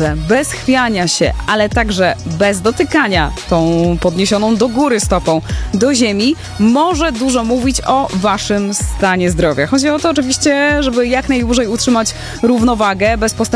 drodze, bez chwiania się, ale także bez dotykania tą podniesioną do góry stopą do ziemi, może dużo mówić o waszym stanie zdrowia. Chodzi o to oczywiście, żeby jak najdłużej utrzymać równowagę bez postępowania